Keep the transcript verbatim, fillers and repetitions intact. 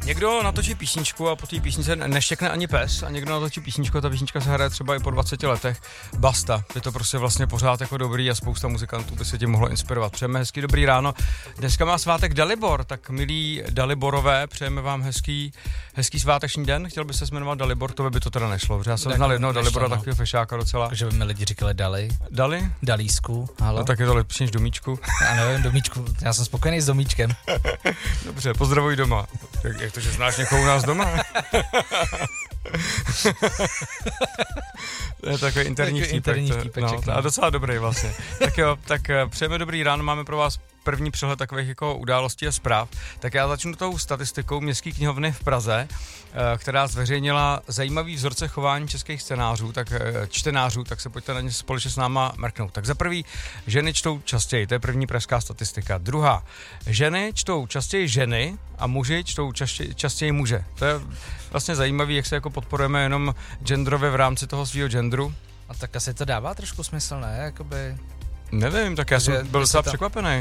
Někdo natočí písničku a po té písničce neštěkne ani pes a někdo natočí písničku a ta písnička se hraje třeba i po dvaceti letech. Basta. Je to prostě vlastně pořád jako dobrý a spousta muzikantů by se tím mohlo inspirovat. Přejeme hezký dobrý ráno. Dneska má svátek Dalibor, tak milí Daliborové, přejeme vám hezký, hezký sváteční den. Chtěl byste se jmenovat Dalibor, to by to teda nešlo. Protože já jsem znal jednoho Dalibora, no. Takového fešáka docela. Takže by mi lidi říkali Dali. Dali? Dalísku. Halo. No, tak je to lepší než Domíčku. Já nevím, Domíčku, já jsem spokojený s Domíčkem. Dobře, pozdravuj doma. Jak, jak to, že znáš někoho u nás doma? To je takový interní vtípek. Interní vtípek, no, a docela dobrý vlastně. Tak jo, tak přejeme dobrý ráno, máme pro vás první přehled takových jako událostí a zpráv. Tak já začnu tou statistikou Městské knihovny v Praze, která zveřejnila zajímavý vzorce chování českých scénářů, tak čtenářů, tak se pojďte na ně společně s náma mrknout. Tak za prvý, ženy čtou častěji, to je první pražská statistika. Druhá, ženy čtou častěji ženy a muži čtou častěji, častěji muže. To je vlastně zajímavý, jak se jako podporujeme jenom genderově v rámci toho svého genderu. A tak asi to dává trošku smysl, ne? Jakoby... Nevím, tak já jsem byl docela překvapený.